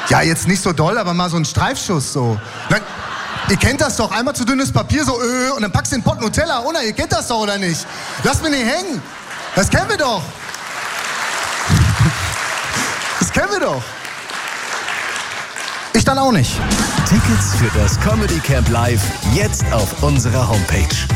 Ja, jetzt nicht so doll, aber mal so ein Streifschuss so. Dann, ihr kennt das doch, einmal zu dünnes Papier so und dann packst du den Pott Nutella runter. Ihr kennt das doch, oder nicht? Lass mich nicht hängen. Das kennen wir doch. Das kennen wir doch. Ich dann auch nicht. Tickets für das Comedy Camp Live jetzt auf unserer Homepage.